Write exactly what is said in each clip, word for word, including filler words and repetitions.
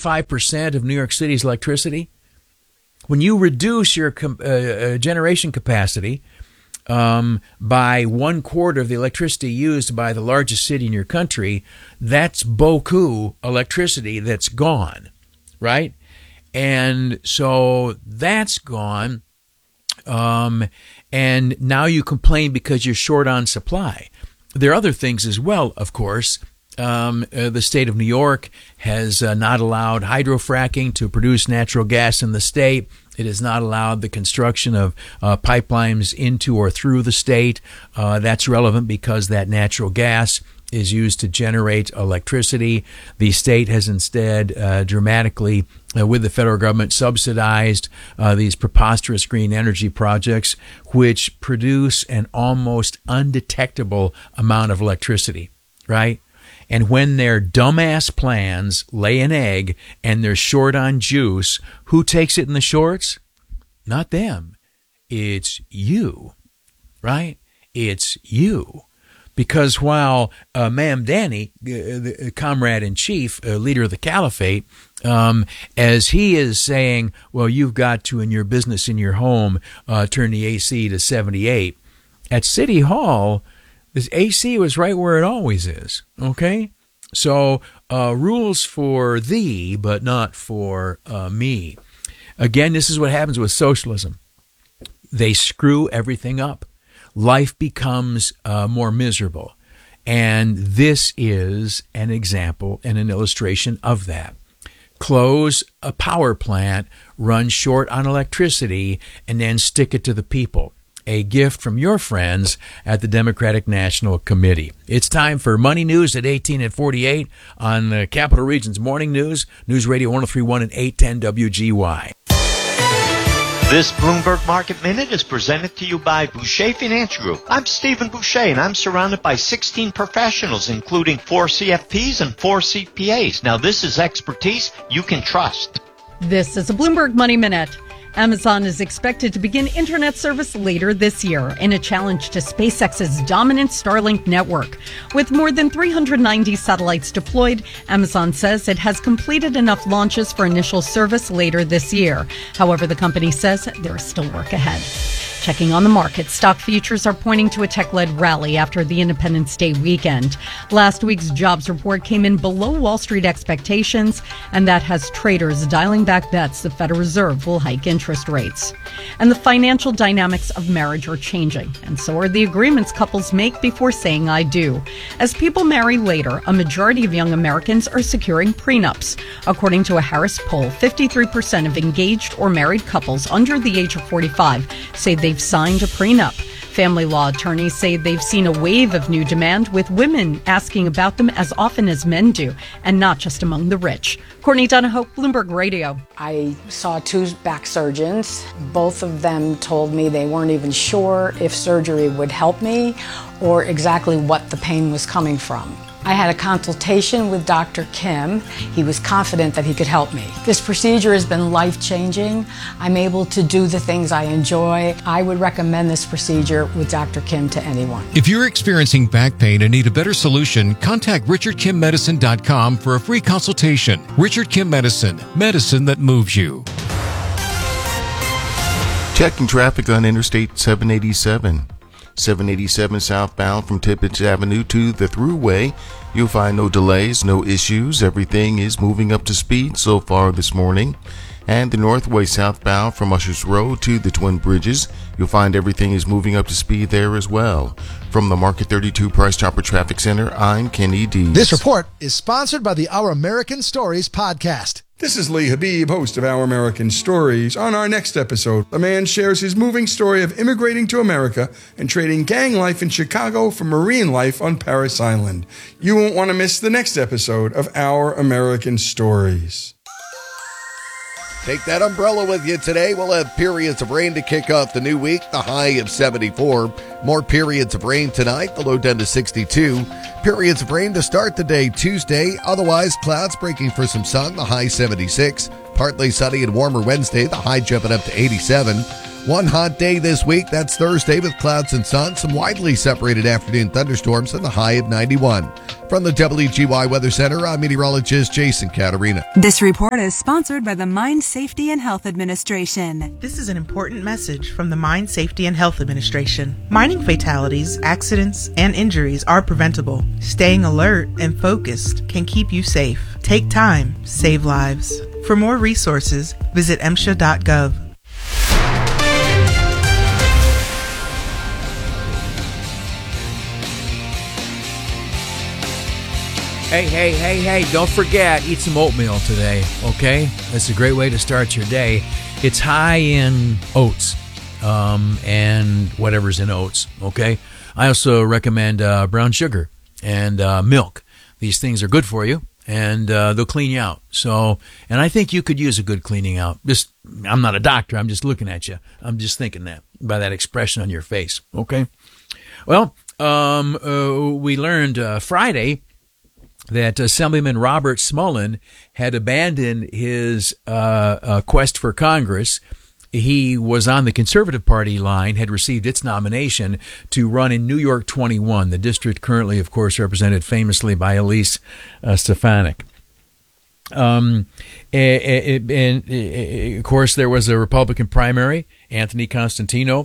seventy-five percent of New York City's electricity. When you reduce your uh, uh, generation capacity um, by one quarter of the electricity used by the largest city in your country, that's beaucoup electricity that's gone, right? And so that's gone. Um, and now you complain because you're short on supply. There are other things as well, of course. Um, uh, the state of New York has uh, not allowed hydrofracking to produce natural gas in the state. It has not allowed the construction of uh, pipelines into or through the state. Uh, that's relevant because that natural gas is used to generate electricity. The state has instead uh, dramatically, uh, with the federal government, subsidized uh, these preposterous green energy projects, which produce an almost undetectable amount of electricity, right? And when their dumbass plans lay an egg and they're short on juice, who takes it in the shorts? Not them. It's you, right? It's you. Because while uh, Ma'am Danny, uh, the comrade-in-chief, uh, leader of the caliphate, um, as he is saying, well, you've got to, in your business, in your home, uh, turn the A C to seventy-eight. At City Hall, this A C was right where it always is, okay? So uh, rules for thee, but not for uh, me. Again, this is what happens with socialism. They screw everything up. Life becomes uh, more miserable. And this is an example and an illustration of that. Close a power plant, run short on electricity, and then stick it to the people. A gift from your friends at the Democratic National Committee. It's time for Money News at eighteen and forty-eight on the Capital Region's Morning News, News Radio one oh three point one and eight ten W G Y. This Bloomberg Market Minute is presented to you by Boucher Finance Group. I'm Stephen Boucher, and I'm surrounded by sixteen professionals, including four C F Ps and four C P As. Now, this is expertise you can trust. This is a Bloomberg Money Minute. Amazon is expected to begin internet service later this year in a challenge to SpaceX's dominant Starlink network. With more than three hundred ninety satellites deployed, Amazon says it has completed enough launches for initial service later this year. However, the company says there is still work ahead. Checking on the market, stock futures are pointing to a tech-led rally after the Independence Day weekend. Last week's jobs report came in below Wall Street expectations, and that has traders dialing back bets the Federal Reserve will hike interest rates. And the financial dynamics of marriage are changing, and so are the agreements couples make before saying I do. As people marry later, a majority of young Americans are securing prenups. According to a Harris poll, fifty-three percent of engaged or married couples under the age of forty-five say they've signed a prenup. Family law attorneys say they've seen a wave of new demand, with women asking about them as often as men do, and not just among the rich. Courtney Donahoe, Bloomberg Radio. I saw two back surgeons. Both of them told me they weren't even sure if surgery would help me or exactly what the pain was coming from. I had a consultation with Doctor Kim. He was confident that he could help me. This procedure has been life-changing. I'm able to do the things I enjoy. I would recommend this procedure with Doctor Kim to anyone. If you're experiencing back pain and need a better solution, contact richard kim medicine dot com for a free consultation. Richard Kim Medicine, medicine that moves you. Checking traffic on Interstate seven eighty-seven. seven eighty-seven southbound from Tippett Avenue to the Thruway. You'll find no delays, no issues. Everything is moving up to speed so far this morning. And the Northway southbound from Ushers Road to the Twin Bridges. You'll find everything is moving up to speed there as well. From the Market thirty-two Price Chopper Traffic Center, I'm Kenny Dees. This report is sponsored by the Our American Stories podcast. This is Lee Habib, host of Our American Stories. On our next episode, a man shares his moving story of immigrating to America and trading gang life in Chicago for marine life on Parris Island. You won't want to miss the next episode of Our American Stories. Take that umbrella with you today. We'll have periods of rain to kick off the new week, the high of seventy-four. More periods of rain tonight, the low down to sixty-two. Periods of rain to start the day Tuesday. Otherwise, clouds breaking for some sun, the high seventy-six. Partly sunny and warmer Wednesday, the high jumping up to eighty-seven. One hot day this week, that's Thursday with clouds and sun, some widely separated afternoon thunderstorms and the high of ninety-one. From the W G Y Weather Center, I'm meteorologist Jason Caterina. This report is sponsored by the Mine Safety and Health Administration. This is an important message from the Mine Safety and Health Administration. Mining fatalities, accidents, and injuries are preventable. Staying alert and focused can keep you safe. Take time, save lives. For more resources, visit M S H A dot gov. Hey, hey, hey, hey, don't forget, eat some oatmeal today, okay? That's a great way to start your day. It's high in oats um, and whatever's in oats, okay? I also recommend uh, brown sugar and uh, milk. These things are good for you, and uh, they'll clean you out. So, and I think you could use a good cleaning out. Just, I'm not a doctor. I'm just looking at you. I'm just thinking that by that expression on your face, okay? Well, um, uh, we learned uh, Friday that Assemblyman Robert Smullen had abandoned his uh, uh, quest for Congress. He was on the Conservative Party line, had received its nomination to run in New York twenty-one, the district currently, of course, represented famously by Elise uh, Stefanik. Um, and, and, and, of course, there was a Republican primary. Anthony Constantino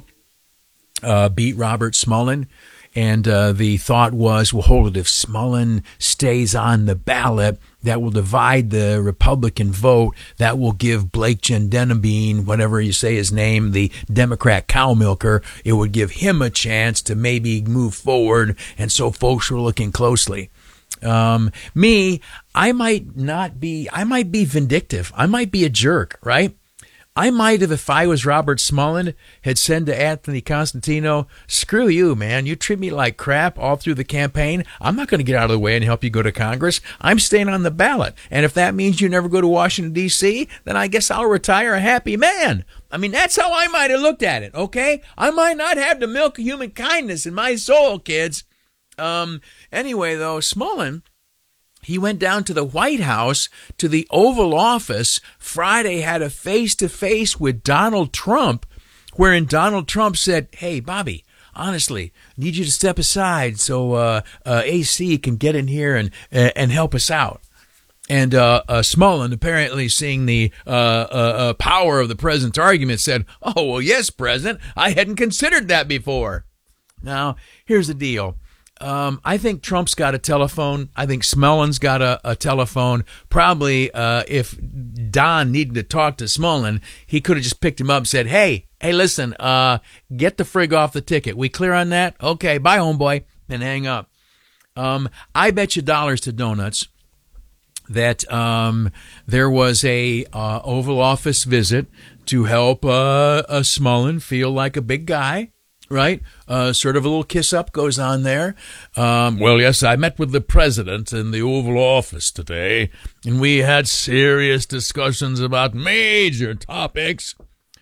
uh, beat Robert Smullen. And uh, the thought was, well, hold it, if Smullen stays on the ballot, that will divide the Republican vote. That will give Blake Gendenabine, whatever you say his name, the Democrat cow milker, it would give him a chance to maybe move forward. And so folks were looking closely. Um, me, I might not be, I might be vindictive. I might be a jerk, right? I might have, if I was Robert Smullen, had said to Anthony Constantino, screw you, man. You treat me like crap all through the campaign. I'm not going to get out of the way and help you go to Congress. I'm staying on the ballot. And if that means you never go to Washington, D C, then I guess I'll retire a happy man. I mean, that's how I might have looked at it, okay? I might not have the milk of human kindness in my soul, kids. Um, anyway, though, Smullen, he went down to the White House, to the Oval Office. Friday had a face-to-face with Donald Trump, wherein Donald Trump said, hey, Bobby, honestly, need you to step aside so uh, uh, A C can get in here and uh, and help us out. And uh, uh, Smullen, apparently seeing the uh, uh, uh, power of the president's argument, said, oh, well, yes, President, I hadn't considered that before. Now, here's the deal. Um, I think Trump's got a telephone. I think Smullen's got a, a telephone. Probably, uh, if Don needed to talk to Smullen, he could have just picked him up and said, hey, hey, listen, uh, get the frig off the ticket. We clear on that? Okay, bye, homeboy, and hang up. Um, I bet you dollars to donuts that, um, there was a, uh, Oval Office visit to help, uh, uh Smullen feel like a big guy. Right? Uh, sort of a little kiss up goes on there. Um, well, yes, I met with the president in the Oval Office today, and we had serious discussions about major topics.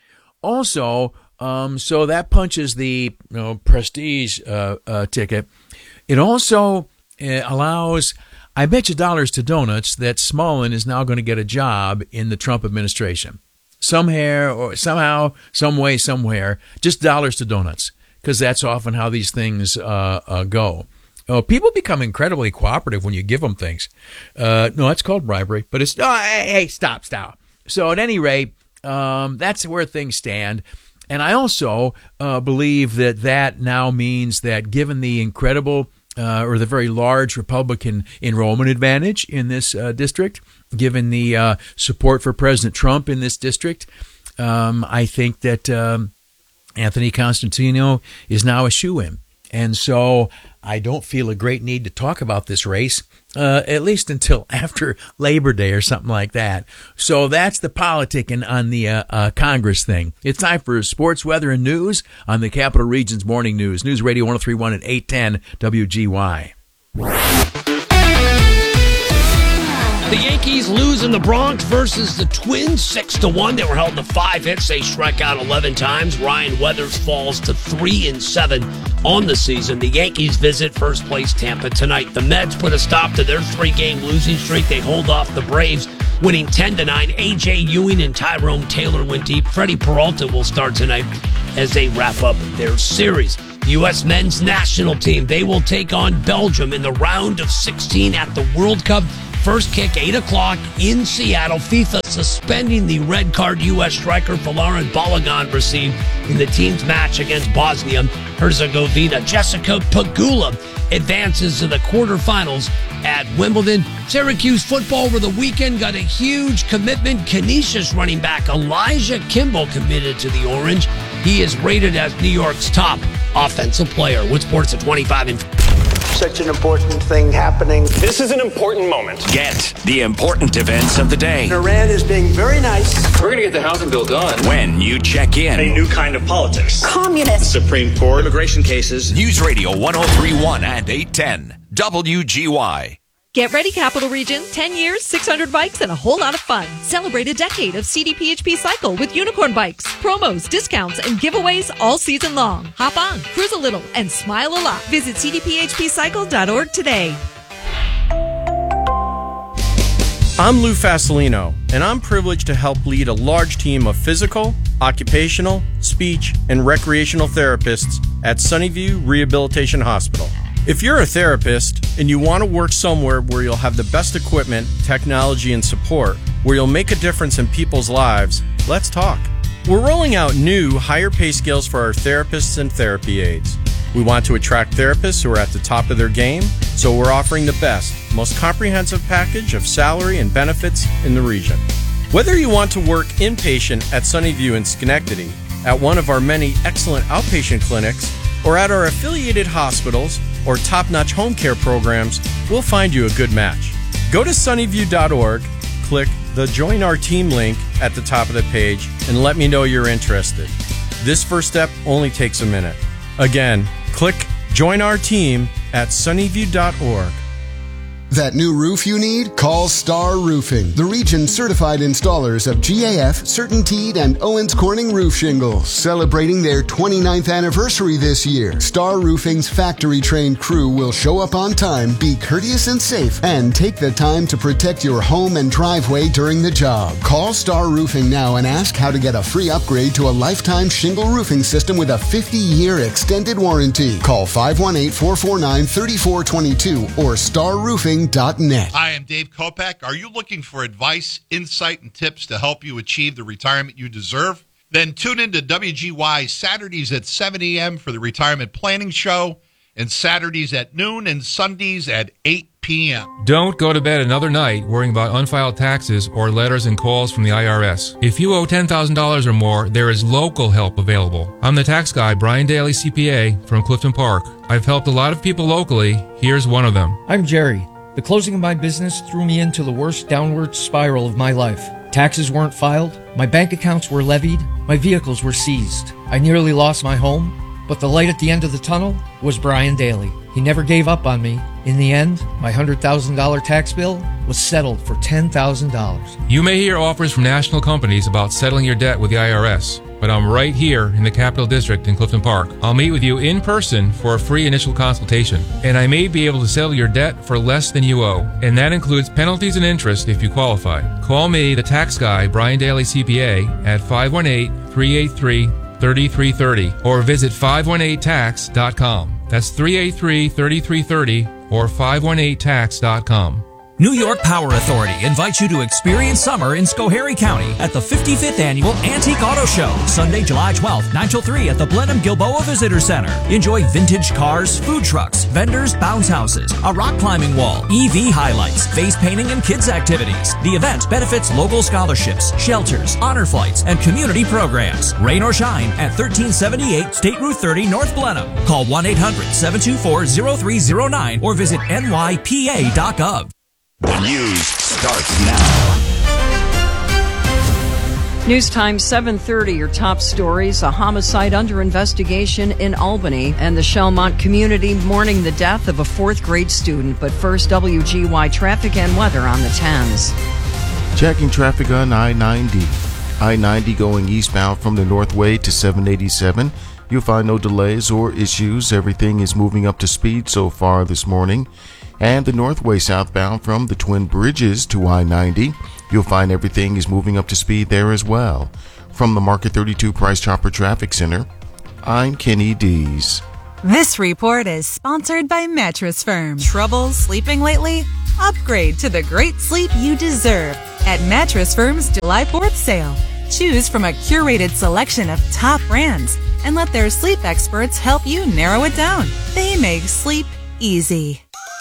Also, um, so that punches the you know, prestige uh, uh, ticket. It also uh, allows, I bet you dollars to donuts, that Smullen is now going to get a job in the Trump administration. Somehow, or somehow, some way, somewhere, just dollars to donuts, because that's often how these things uh, uh, go. Oh, people become incredibly cooperative when you give them things. Uh, no, that's called bribery, but it's, oh, hey, hey, stop, stop. So at any rate, um, that's where things stand. And I also uh, believe that that now means that given the incredible uh, or the very large Republican enrollment advantage in this uh, district, given the uh, support for President Trump in this district, um, I think that um, Anthony Constantino is now a shoo-in. And so I don't feel a great need to talk about this race, uh, at least until after Labor Day or something like that. So that's the politicking on the uh, uh, Congress thing. It's time for sports, weather, and news on the Capital Region's Morning News. News Radio one oh three point one at eight ten W G Y. The Yankees lose in the Bronx versus the Twins, six to one. They were held to five hits. They struck out eleven times. Ryan Weathers falls to three and seven on the season. The Yankees visit first place Tampa tonight. The Mets put a stop to their three-game losing streak. They hold off the Braves winning ten to nine. A J Ewing and Tyrone Taylor went deep. Freddie Peralta will start tonight as they wrap up their series. The U S men's national team, they will take on Belgium in the round of sixteen at the World Cup. First kick, eight o'clock in Seattle. FIFA suspending the red card U S striker Valarin Balogun received in the team's match against Bosnia-Herzegovina. Jessica Pegula advances to the quarterfinals at Wimbledon. Syracuse football over the weekend got a huge commitment. Canisius running back Elijah Kimball committed to the Orange. He is rated as New York's top offensive player. With Sports at twenty-five and such an important thing happening. This is an important moment. Get the important events of the day. Iran is being very nice. We're going to get the housing bill done. When you check in. A new kind of politics. Communist. Supreme Court. Immigration cases. News Radio one oh three point one and eight ten. W G Y. Get ready, Capital Region. ten years, six hundred bikes, and a whole lot of fun. Celebrate a decade of C D P H P Cycle with Unicorn Bikes. Promos, discounts, and giveaways all season long. Hop on, cruise a little, and smile a lot. Visit c d p h p cycle dot org today. I'm Lou Fasolino, and I'm privileged to help lead a large team of physical, occupational, speech, and recreational therapists at Sunnyview Rehabilitation Hospital. If you're a therapist and you want to work somewhere where you'll have the best equipment, technology, and support, where you'll make a difference in people's lives, let's talk. We're rolling out new, higher pay scales for our therapists and therapy aides. We want to attract therapists who are at the top of their game, so we're offering the best, most comprehensive package of salary and benefits in the region. Whether you want to work inpatient at Sunnyview in Schenectady, at one of our many excellent outpatient clinics, or at our affiliated hospitals or top-notch home care programs, we'll find you a good match. Go to sunnyview dot org, click the Join Our Team link at the top of the page, and let me know you're interested. This first step only takes a minute. Again, click Join Our Team at sunnyview dot org. That new roof you need? Call Star Roofing, the region certified installers of G A F, CertainTeed, and Owens Corning roof shingles. Celebrating their twenty-ninth anniversary this year, Star Roofing's factory-trained crew will show up on time, be courteous and safe, and take the time to protect your home and driveway during the job. Call Star Roofing now and ask how to get a free upgrade to a lifetime shingle roofing system with a fifty-year extended warranty. Call five one eight, four four nine, three four two two or star roofing dot net. Hi, I'm Dave Kopak. Are you looking for advice, insight, and tips to help you achieve the retirement you deserve? Then tune in to W G Y Saturdays at seven a.m. for the Retirement Planning Show, and Saturdays at noon and Sundays at eight p.m. Don't go to bed another night worrying about unfiled taxes or letters and calls from the I R S. If you owe ten thousand dollars or more, there is local help available. I'm the tax guy, Brian Daly, C P A, from Clifton Park. I've helped a lot of people locally. Here's one of them. I'm Jerry. The closing of my business threw me into the worst downward spiral of my life. Taxes weren't filed, my bank accounts were levied, my vehicles were seized. I nearly lost my home, but the light at the end of the tunnel was Brian Daly. He never gave up on me. In the end, my one hundred thousand dollars tax bill was settled for ten thousand dollars. You may hear offers from national companies about settling your debt with the I R S, but I'm right here in the Capital District in Clifton Park. I'll meet with you in person for a free initial consultation, and I may be able to settle your debt for less than you owe, and that includes penalties and interest if you qualify. Call me, the tax guy, Brian Daly, C P A, at five one eight, three eight three, three three three zero or visit five one eight tax dot com. That's three eight three, three three three zero or five one eight tax dot com. New York Power Authority invites you to experience summer in Schoharie County at the fifty-fifth Annual Antique Auto Show, Sunday, July twelfth, nine till three at the Blenheim Gilboa Visitor Center. Enjoy vintage cars, food trucks, vendors, bounce houses, a rock climbing wall, E V highlights, face painting, and kids activities. The event benefits local scholarships, shelters, honor flights, and community programs. Rain or shine at thirteen seventy-eight State Route thirty, North Blenheim. Call one eight hundred, seven two four, zero three zero nine or visit N Y P A dot gov. The news starts now. News time seven thirty, your top stories. A homicide under investigation in Albany, and the Shelmont community mourning the death of a fourth grade student. But first, W G Y traffic and weather on the tens. Checking traffic on I ninety. I ninety going eastbound from the Northway to seven eighty-seven. You'll find no delays or issues. Everything is moving up to speed so far this morning. And the Northway southbound from the Twin Bridges to I ninety, you'll find everything is moving up to speed there as well. From the Market thirty-two Price Chopper Traffic Center, I'm Kenny Dees. This report is sponsored by Mattress Firm. Trouble sleeping lately? Upgrade to the great sleep you deserve at Mattress Firm's July fourth sale. Choose from a curated selection of top brands and let their sleep experts help you narrow it down. They make sleep easy.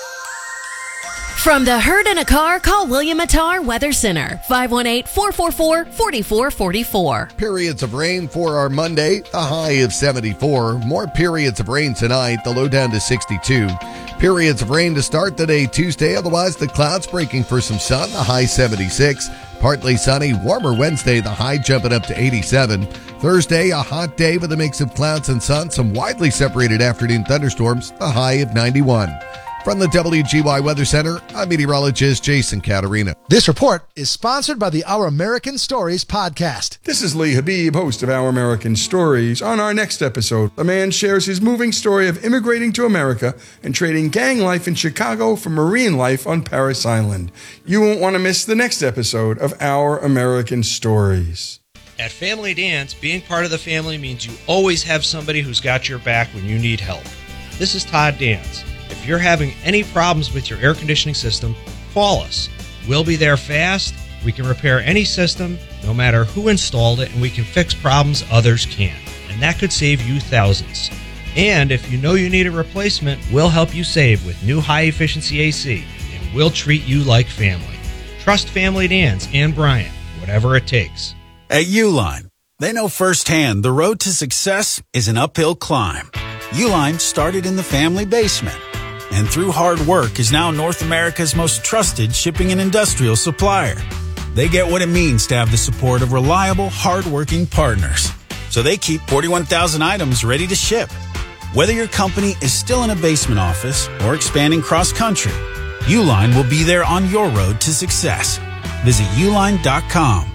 From the hurt in a car, call William Attar Weather Center, five one eight, four four four, four four four four. Periods of rain for our Monday, the high of seventy-four. More periods of rain tonight, the low down to sixty-two. Periods of rain to start the day Tuesday, otherwise the clouds breaking for some sun, the high seventy-six. Partly sunny, warmer Wednesday, the high jumping up to eighty-seven. Thursday, a hot day with a mix of clouds and sun, some widely separated afternoon thunderstorms, the high of ninety-one. From the W G Y Weather Center, I'm meteorologist Jason Caterina. This report is sponsored by the Our American Stories podcast. This is Lee Habib, host of Our American Stories. On our next episode, a man shares his moving story of immigrating to America and trading gang life in Chicago for marine life on Parris Island. You won't want to miss the next episode of Our American Stories. At Family Dance, being part of the family means you always have somebody who's got your back when you need help. This is Todd Dance. If you're having any problems with your air conditioning system, call us. We'll be there fast. We can repair any system, no matter who installed it, and we can fix problems others can't. And that could save you thousands. And if you know you need a replacement, we'll help you save with new high-efficiency A C, and we'll treat you like family. Trust Family Dance and Bryant, whatever it takes. At Uline, they know firsthand the road to success is an uphill climb. Uline started in the family basement, and through hard work is now North America's most trusted shipping and industrial supplier. They get what it means to have the support of reliable, hard-working partners. So they keep forty-one thousand items ready to ship. Whether your company is still in a basement office or expanding cross-country, Uline will be there on your road to success. Visit uline dot com.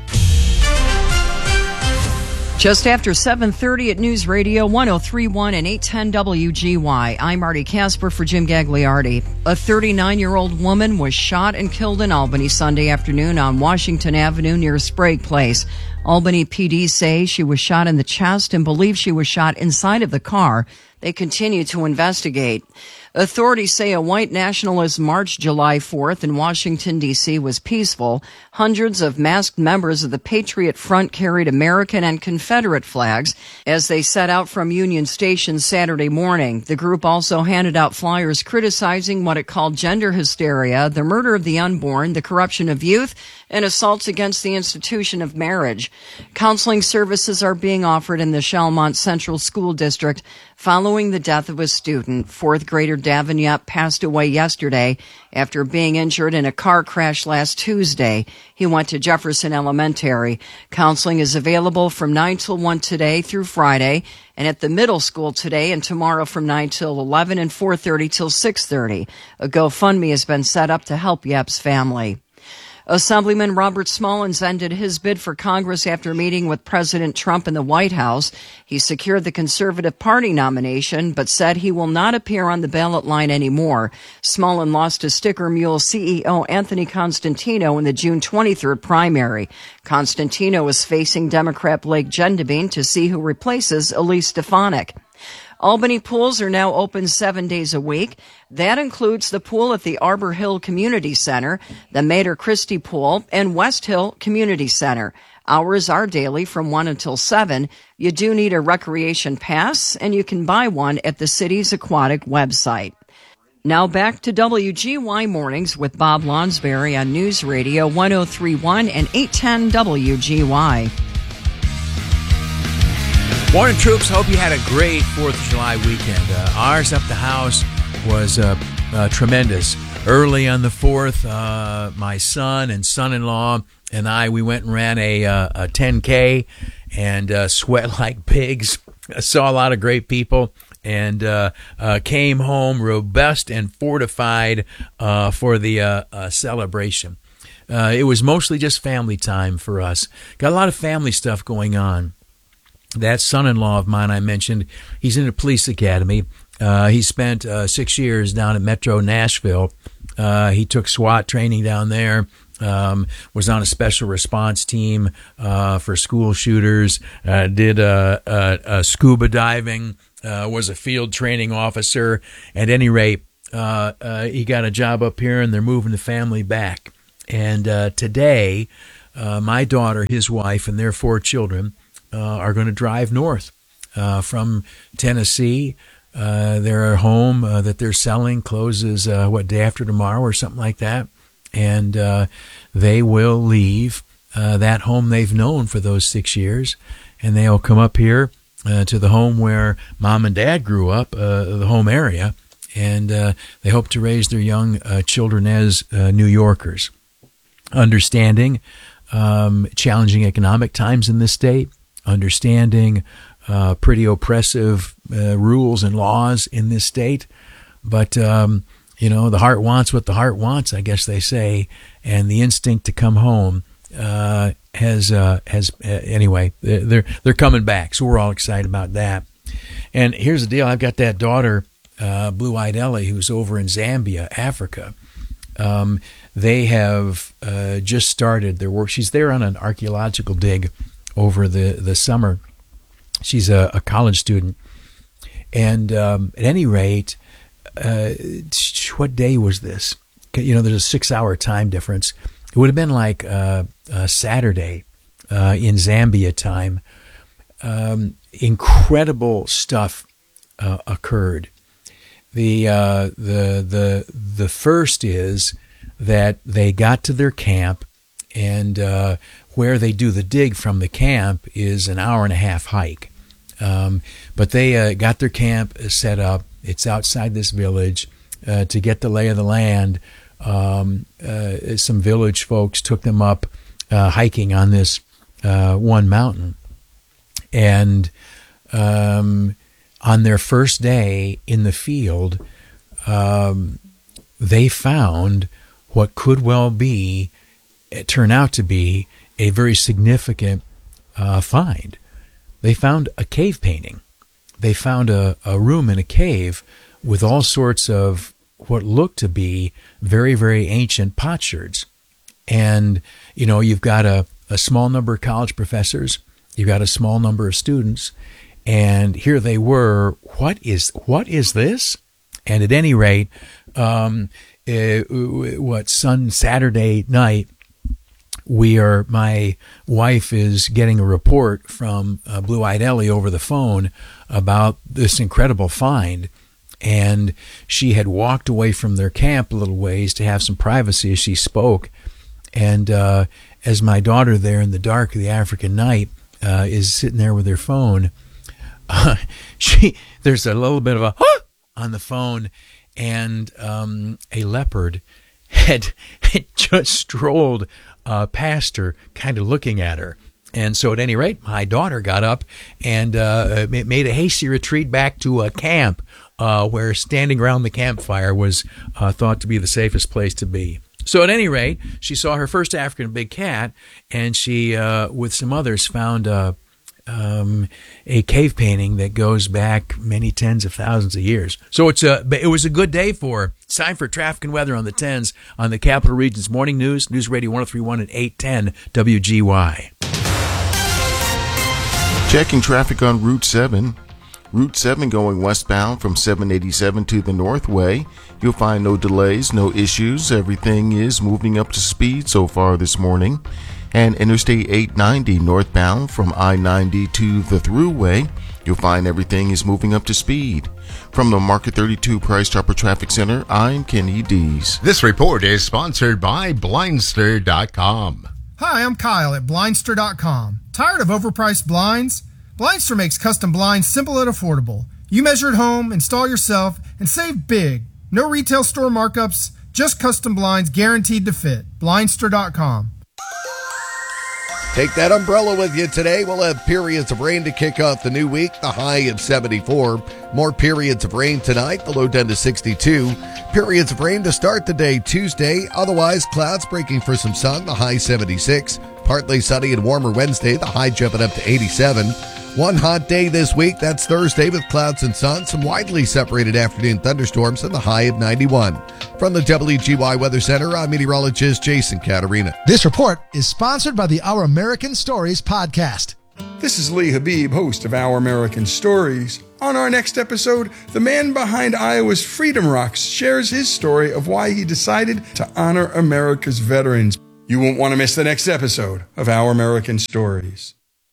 Just after seven thirty at News Radio one oh three point one and eight ten W G Y. I'm Marty Casper for Jim Gagliardi. A thirty-nine-year-old woman was shot and killed in Albany Sunday afternoon on Washington Avenue near Sprague Place. Albany P D say she was shot in the chest and believe she was shot inside of the car. They continue to investigate. Authorities say a white nationalist march July fourth in Washington, D C was peaceful. Hundreds of masked members of the Patriot Front carried American and Confederate flags as they set out from Union Station Saturday morning. The group also handed out flyers criticizing what it called gender hysteria, the murder of the unborn, the corruption of youth, and assaults against the institution of marriage. Counseling services are being offered in the Shelmont Central School District following the death of a student. Fourth grader Davin Yap passed away yesterday after being injured in a car crash last Tuesday. He went to Jefferson Elementary. Counseling is available from nine till one today through Friday, and at the middle school today and tomorrow from nine till eleven and four thirty till six thirty. A GoFundMe has been set up to help Yap's family. Assemblyman Robert Smallins ended his bid for Congress after meeting with President Trump in the White House. He secured the Conservative Party nomination, but said he will not appear on the ballot line anymore. Smallin lost to Sticker Mule C E O Anthony Constantino in the June twenty-third primary. Constantino is facing Democrat Blake Gendebine to see who replaces Elise Stefanik. Albany pools are now open seven days a week. That includes the pool at the Arbor Hill Community Center, the Mater Christie Pool, and West Hill Community Center. Hours are daily from one until seven. You do need a recreation pass, and you can buy one at the city's aquatic website. Now back to W G Y Mornings with Bob Lonsberry on News Radio one oh three point one and eight ten W G Y. Morning, troops. Hope you had a great fourth of July weekend. Uh, ours up the house was uh, uh, tremendous. Early on the fourth, uh, my son and son-in-law and I, we went and ran a, uh, a ten K and uh, sweat like pigs. I saw a lot of great people and uh, uh, came home robust and fortified uh, for the uh, uh, celebration. Uh, it was mostly just family time for us. Got a lot of family stuff going on. That son-in-law of mine I mentioned, he's in a police academy, Uh, he spent uh, six years down at Metro Nashville. Uh, he took SWAT training down there. Um, was on a special response team uh, for school shooters. Uh, did uh, uh, uh, scuba diving. Uh, was a field training officer. At any rate, uh, uh, he got a job up here, and they're moving the family back. And uh, today, uh, my daughter, his wife, and their four children uh, are going to drive north uh, from Tennessee. Uh, their home uh, that they're selling closes, uh, what, day after tomorrow or something like that. And uh, they will leave uh, that home they've known for those six years, and they'll come up here uh, to the home where mom and dad grew up, uh, the home area, and uh, they hope to raise their young uh, children as uh, New Yorkers, understanding um, challenging economic times in this state, understanding uh, pretty oppressive uh, rules and laws in this state, but um, you know, the heart wants what the heart wants, I guess they say, and the instinct to come home uh, has uh, has uh, anyway. They're they're coming back, so we're all excited about that. And here's the deal: I've got that daughter, uh, Blue-Eyed Ellie, who's over in Zambia, Africa. Um, they have uh, just started their work. She's there on an archaeological dig over the the summer. She's a, a college student, and um, at any rate. Uh, what day was this? You know, there's a six-hour time difference. It would have been like uh, uh, Saturday uh, in Zambia time. Um, incredible stuff uh, occurred. The uh, the the the first is that they got to their camp, and uh, where they do the dig from the camp is an hour and a half hike. Um, but they uh, got their camp set up. It's outside this village. Uh, to get the lay of the land, um, uh, some village folks took them up uh, hiking on this uh, one mountain. And um, on their first day in the field, um, they found what could well be, turn out to be, a very significant uh, find. They found a cave painting. They found a, a room in a cave with all sorts of what looked to be very, very ancient potsherds. And, you know, you've got a, a small number of college professors, you've got a small number of students, and here they were, what is what is this? And at any rate, um, uh, what, Sun Saturday night, we are, my wife is getting a report from uh, Blue-Eyed Ellie over the phone about this incredible find. And she had walked away from their camp a little ways to have some privacy as she spoke. And uh, as my daughter there in the dark of the African night uh, is sitting there with her phone, uh, she there's a little bit of a huh! on the phone, and um, a leopard had, had just strolled uh, past her, kind of looking at her. And so at any rate, my daughter got up and uh, made a hasty retreat back to a camp uh, where standing around the campfire was uh, thought to be the safest place to be. So at any rate, she saw her first African big cat, and she, uh, with some others, found uh, um, a cave painting that goes back many tens of thousands of years. So it's a, it was a good day for her. It's time for traffic and weather on the tens on the Capital Region's Morning News, News Radio one oh three point one and eight ten W G Y. Checking traffic on Route seven. Route seven going westbound from seven eighty-seven to the Northway. You'll find no delays, no issues. Everything is moving up to speed so far this morning. And Interstate eight ninety northbound from I ninety to the Thruway. You'll find everything is moving up to speed. From the Market thirty-two Price Chopper Traffic Center, I'm Kenny Dees. This report is sponsored by Blindster dot com. Hi, I'm Kyle at Blindster dot com. Tired of overpriced blinds? Blindster makes custom blinds simple and affordable. You measure at home, install yourself, and save big. No retail store markups, just custom blinds guaranteed to fit. Blindster dot com. Take that umbrella with you today. We'll have periods of rain to kick off the new week, the high of seventy-four. More periods of rain tonight, the low down to sixty-two. Periods of rain to start the day Tuesday. Otherwise, clouds breaking for some sun, the high seventy-six. Partly sunny and warmer Wednesday, the high jumping up to eighty-seven. One hot day this week. That's Thursday with clouds and sun. Some widely separated afternoon thunderstorms and the high of ninety-one. From the W G Y Weather Center, I'm meteorologist Jason Caterina. This report is sponsored by the Our American Stories podcast. This is Lee Habib, host of Our American Stories. On our next episode, the man behind Iowa's Freedom Rocks shares his story of why he decided to honor America's veterans. You won't want to miss the next episode of Our American Stories.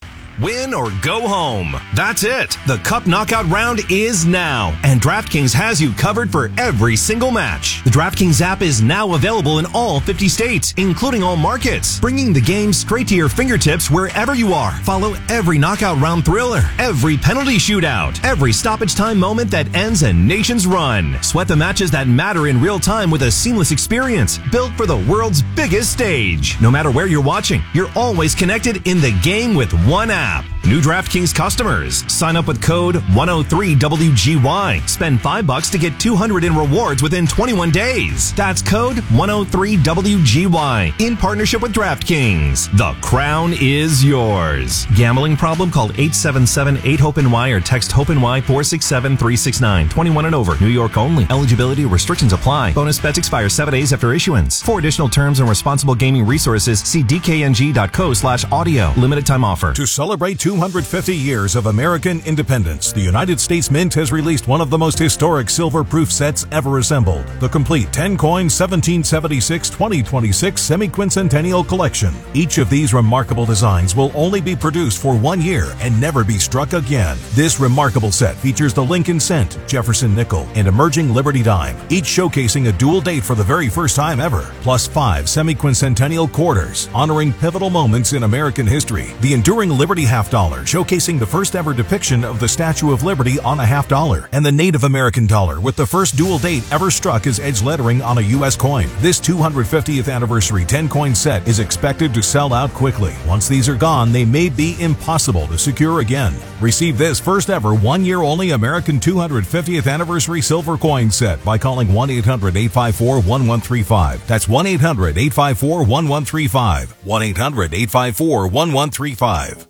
Win or go home. That's it. The Cup Knockout Round is now, and DraftKings has you covered for every single match. The DraftKings app is now available in all fifty states, including all markets, bringing the game straight to your fingertips wherever you are. Follow every knockout round thriller, every penalty shootout, every stoppage time moment that ends a nation's run. Sweat the matches that matter in real time with a seamless experience built for the world's biggest stage. No matter where you're watching, you're always connected in the game with one app. New DraftKings customers, sign up with code one oh three W G Y. Spend five bucks to get two hundred in rewards within twenty-one days. That's code one oh three W G Y in partnership with DraftKings. The crown is yours. Gambling problem? Call eight seven seven eight hope N Y or text HOPE-NY four six seven three six nine. twenty-one and over. New York only. Eligibility restrictions apply. Bonus bets expire seven days after issuance. For additional terms and responsible gaming resources, see d k n g dot co slash audio. Limited time offer. To celebrate two hundred fifty years of American independence, the United States Mint has released one of the most historic silver-proof sets ever assembled, the complete ten-coin seventeen seventy-six twenty twenty-six Semi-Quincentennial Collection. Each of these remarkable designs will only be produced for one year and never be struck again. This remarkable set features the Lincoln Cent, Jefferson Nickel, and emerging Liberty Dime, each showcasing a dual date for the very first time ever, plus five Semi-Quincentennial Quarters, honoring pivotal moments in American history. The enduring Liberty Half Dollar, showcasing the first ever depiction of the Statue of Liberty on a half dollar, and the Native American dollar with the first dual date ever struck as edge lettering on a U S coin. This two hundred fiftieth anniversary ten-coin set is expected to sell out quickly. Once these are gone, they may be impossible to secure again. Receive this first ever one-year only American two hundred fiftieth anniversary silver coin set by calling one eight hundred eight five four one one three five. That's one eight hundred eight five four one one three five. one eight hundred eight five four one one three five.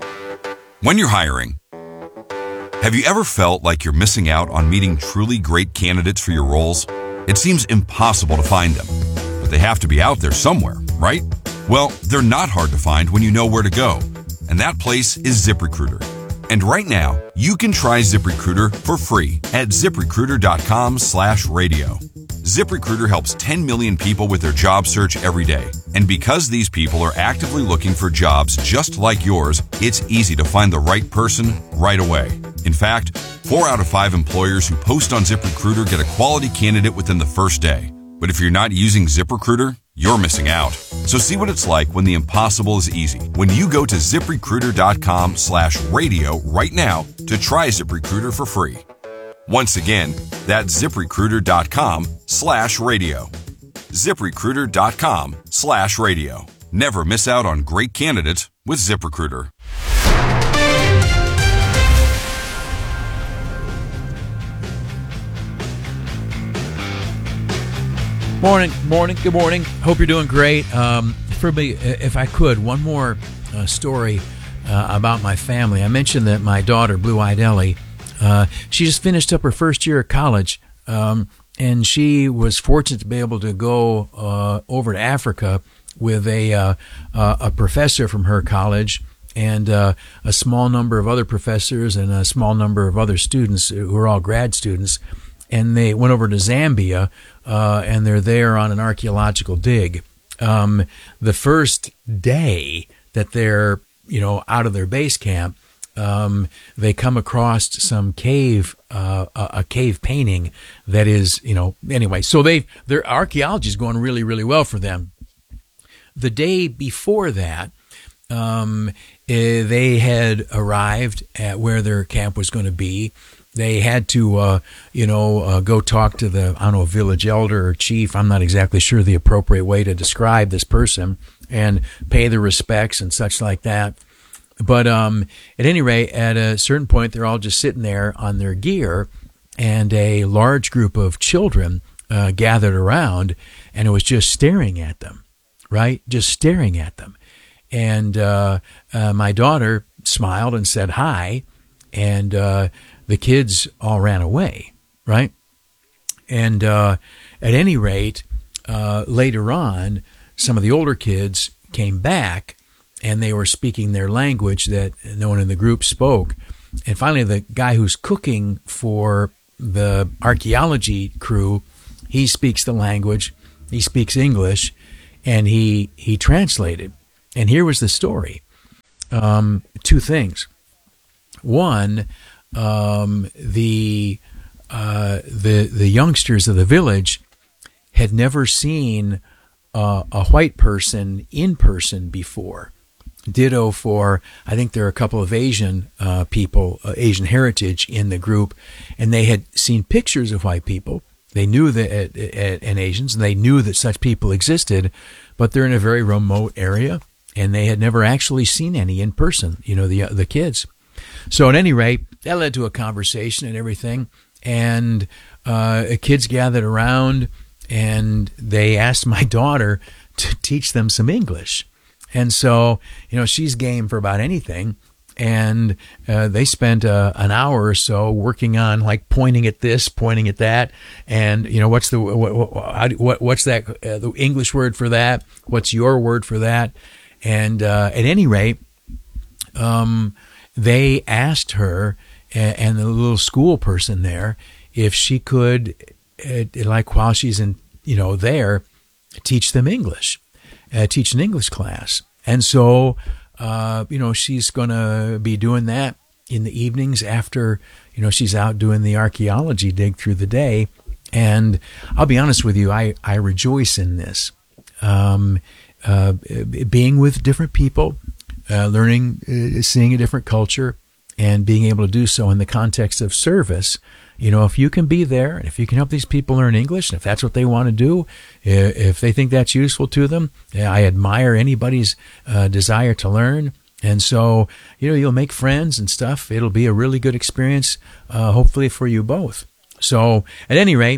When you're hiring, have you ever felt like you're missing out on meeting truly great candidates for your roles? It seems impossible to find them, but they have to be out there somewhere, right? Well, they're not hard to find when you know where to go, and that place is ZipRecruiter. And right now, you can try ZipRecruiter for free at ZipRecruiter.com slash radio. ZipRecruiter helps ten million people with their job search every day. And because these people are actively looking for jobs just like yours, it's easy to find the right person right away. In fact, four out of five employers who post on ZipRecruiter get a quality candidate within the first day. But if you're not using ZipRecruiter, you're missing out. So see what it's like when the impossible is easy. When you go to ZipRecruiter.com slash radio right now to try ZipRecruiter for free. Once again, that's ZipRecruiter.com slash radio. ZipRecruiter.com slash radio. Never miss out on great candidates with ZipRecruiter. Morning, morning, good morning. Hope you're doing great. Um, for me, if I could, one more uh, story uh, about my family. I mentioned that my daughter, Blue-Eyed Ellie, uh, she just finished up her first year of college, um, and she was fortunate to be able to go uh, over to Africa with a uh, uh, a professor from her college and uh, a small number of other professors and a small number of other students who are all grad students. And they went over to Zambia, uh, and they're there on an archaeological dig. Um, the first day that they're, you know, out of their base camp, um, they come across some cave, uh, a, a cave painting that is, you know, anyway. So they, their archaeology is going really, really well for them. The day before that, um, eh, they had arrived at where their camp was going to be. They had to, uh, you know, uh, go talk to the, I don't know, village elder or chief. I'm not exactly sure the appropriate way to describe this person, and pay the respects and such like that. But um, at any rate, at a certain point, they're all just sitting there on their gear, and a large group of children uh, gathered around, and it was just staring at them, right? Just staring at them. And uh, uh, my daughter smiled and said hi, and uh, the kids all ran away, right? And uh, at any rate, uh, later on, some of the older kids came back, and they were speaking their language that no one in the group spoke. And finally, the guy who's cooking for the archaeology crew, he speaks the language, he speaks English, and he he translated. And here was the story. Um, two things. One, um, the uh, the the youngsters of the village had never seen uh, a white person in person before. Ditto for, I think there are a couple of Asian uh, people, uh, Asian heritage in the group, and they had seen pictures of white people. They knew that, uh, uh, and Asians, and they knew that such people existed, but they're in a very remote area, and they had never actually seen any in person, you know, the uh, the kids. So at any rate, that led to a conversation and everything, and uh, kids gathered around, and they asked my daughter to teach them some English. And so, you know, she's game for about anything. And uh, they spent uh, an hour or so working on, like, pointing at this, pointing at that. And, you know, what's the what, what what's that uh, the English word for that? What's your word for that? And uh, at any rate, um, they asked her and, and the little school person there if she could, uh, like, while she's in, you know, there, teach them English. Uh, teach an English class. And so, uh, you know, she's going to be doing that in the evenings after, you know, she's out doing the archaeology dig through the day. And I'll be honest with you, I, I rejoice in this. Um, uh, being with different people, uh, learning, uh, seeing a different culture, and being able to do so in the context of service. You know, if you can be there, and if you can help these people learn English, and if that's what they want to do, if they think that's useful to them, I admire anybody's uh, desire to learn. And so, you know, you'll make friends and stuff. It'll be a really good experience, uh, hopefully for you both. So at any rate,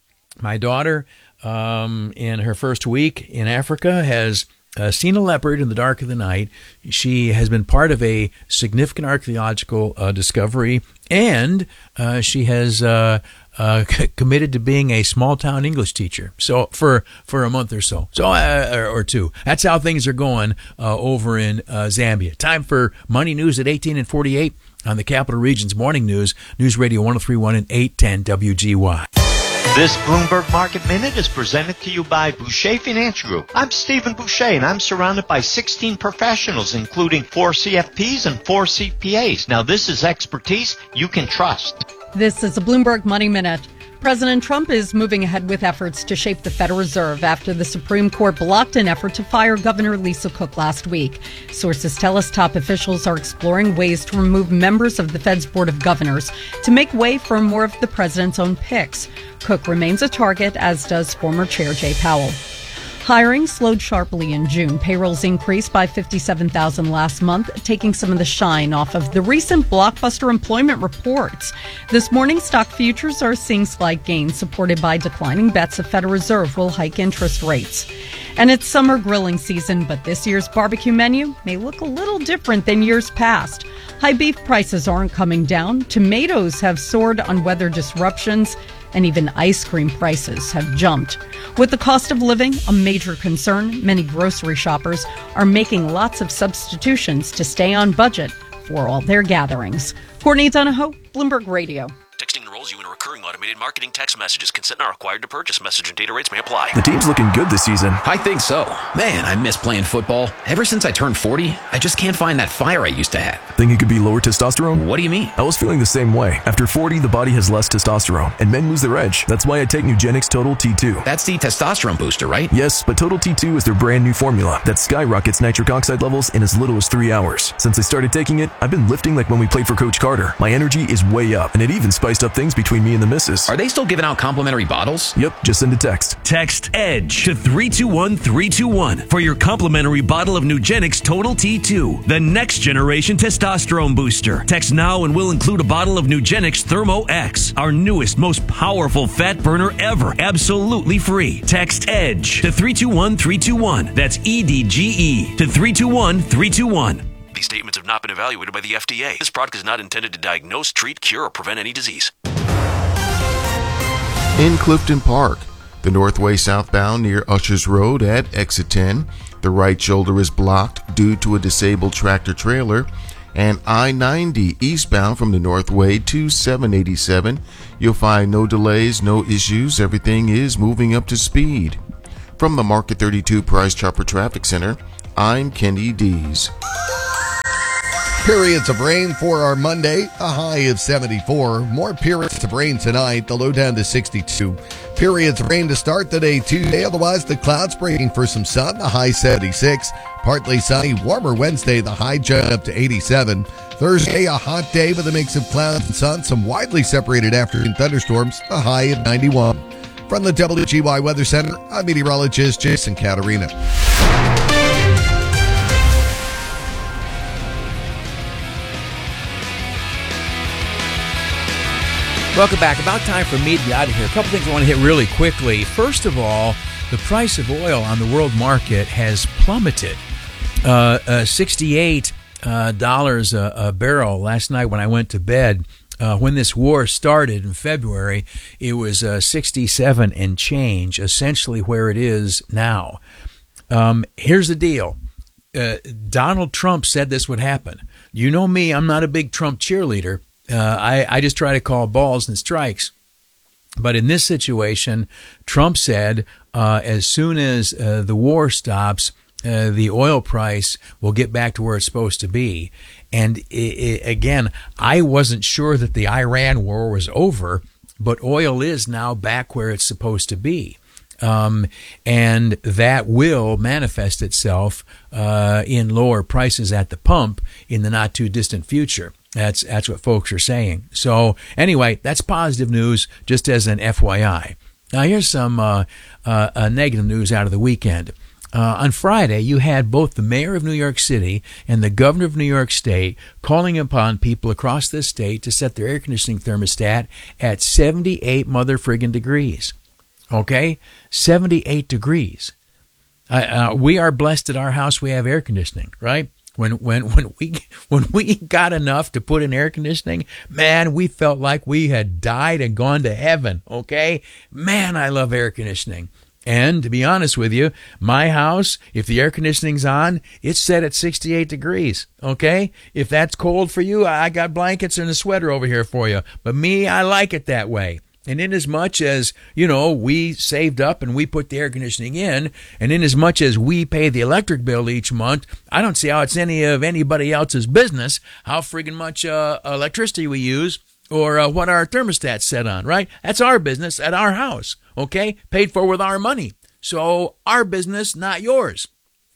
my daughter, um, in her first week in Africa, has Uh, seen a leopard in the dark of the night. She has been part of a significant archaeological uh, discovery, and uh, she has uh, uh, c- committed to being a small-town English teacher. So for for a month or so, so uh, or, or two. That's how things are going uh, over in uh, Zambia. Time for Money News at eighteen and forty-eight on the Capital Region's Morning News, News Radio one oh three point one and eight ten W G Y. This Bloomberg Market Minute is presented to you by Boucher Financial Group. I'm Stephen Boucher, and I'm surrounded by sixteen professionals, including four C F Ps and four C P As. Now, this is expertise you can trust. This is a Bloomberg Money Minute. President Trump is moving ahead with efforts to shape the Federal Reserve after the Supreme Court blocked an effort to fire Governor Lisa Cook last week. Sources tell us top officials are exploring ways to remove members of the Fed's Board of Governors to make way for more of the president's own picks. Cook remains a target, as does former Chair Jay Powell. Hiring slowed sharply in June. Payrolls increased by fifty-seven thousand last month, taking some of the shine off of the recent blockbuster employment reports. This morning, stock futures are seeing slight gains, supported by declining bets the Federal Reserve will hike interest rates. And it's summer grilling season, but this year's barbecue menu may look a little different than years past. High beef prices aren't coming down. Tomatoes have soared on weather disruptions, and even ice cream prices have jumped. With the cost of living a major concern, many grocery shoppers are making lots of substitutions to stay on budget for all their gatherings. Courtney Donahoe, Bloomberg Radio. Texting enrolls you in a recurring automated marketing text messages. Consent not required to purchase. Message and data rates may apply. The team's looking good this season. I think so. Man, I miss playing football. Ever since I turned forty, I just can't find that fire I used to have. Think it could be lower testosterone? What do you mean? I was feeling the same way. After forty, the body has less testosterone, and men lose their edge. That's why I take Nugenix Total T two. That's the testosterone booster, right? Yes, but Total T two is their brand new formula that skyrockets nitric oxide levels in as little as three hours. Since I started taking it, I've been lifting like when we played for Coach Carter. My energy is way up, and it even spiced up things between me and the missus. Are they still giving out complimentary bottles? Yep, just send a text. Text EDGE to three two one three two one for your complimentary bottle of Nugenix Total T two, the next generation testosterone booster. Text now and we'll include a bottle of Nugenix Thermo X, our newest, most powerful fat burner ever, absolutely free. Text EDGE to three two one three two one. That's E D G E to three two one three two one. These statements have not been evaluated by the F D A. This product is not intended to diagnose, treat, cure, or prevent any disease. In Clifton Park, the Northway southbound near Ushers Road at exit ten, the right shoulder is blocked due to a disabled tractor trailer. And I ninety eastbound from the Northway to seven eighty-seven, you'll find no delays, no issues. Everything is moving up to speed. From the Market thirty-two Price Chopper Traffic Center, I'm Kenny Dees. Periods of rain for our Monday, a high of seventy-four. More periods of rain tonight, the low down to sixty-two. Periods of rain to start the day Tuesday, otherwise the clouds breaking for some sun, the high seventy-six. Partly sunny, warmer Wednesday, the high jump up to eighty-seven. Thursday, a hot day with a mix of clouds and sun, some widely separated afternoon thunderstorms, a high of ninety-one. From the W G Y Weather Center, I'm meteorologist Jason Caterina. Welcome back. About time for me to be out of here. A couple things I want to hit really quickly. First of all, the price of oil on the world market has plummeted. Uh, uh, sixty-eight dollars uh, a, a barrel last night when I went to bed. Uh, when this war started in February, it was uh, sixty-seven and change, essentially where it is now. Um, here's the deal. Uh, Donald Trump said this would happen. You know me, I'm not a big Trump cheerleader. Uh, I, I just try to call balls and strikes. But in this situation, Trump said uh, as soon as uh, the war stops, uh, the oil price will get back to where it's supposed to be. And it, it, again, I wasn't sure that the Iran war was over, but oil is now back where it's supposed to be. Um, and that will manifest itself uh, in lower prices at the pump in the not too distant future. That's that's what folks are saying. So anyway, that's positive news, just as an F Y I. Now here's some uh, uh, uh, negative news out of the weekend. Uh, on Friday, you had both the mayor of New York City and the governor of New York State calling upon people across this state to set their air conditioning thermostat at seventy-eight mother friggin' degrees. Okay? seventy-eight degrees. Uh, uh, we are blessed at our house. We have air conditioning, right? When when when we when we got enough to put in air conditioning, man, we felt like we had died and gone to heaven. Okay, man, I love air conditioning. And to be honest with you, my house, if the air conditioning's on, it's set at sixty-eight degrees. Okay, if that's cold for you, I got blankets and a sweater over here for you. But me, I like it that way. And in as much as, you know, we saved up and we put the air conditioning in, and in as much as we pay the electric bill each month, I don't see how it's any of anybody else's business how friggin' much uh, electricity we use or uh, what our thermostat's set on, right? That's our business at our house, okay? Paid for with our money. So our business, not yours.